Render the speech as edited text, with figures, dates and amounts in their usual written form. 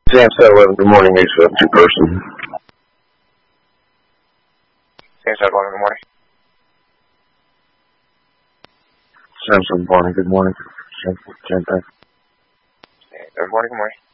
Sam 711, good morning, 872 person. Sam 711, good morning. Sam 711, good morning. Good morning, good morning.